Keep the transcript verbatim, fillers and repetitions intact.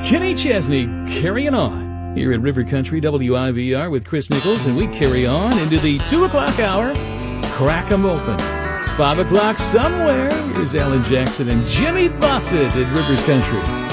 Kenny Chesney carrying on here at River Country W I V R with Chris Nichols, and we carry on into the two o'clock hour. Crack 'em open. It's five o'clock somewhere. Here's Alan Jackson and Jimmy Buffett at River Country.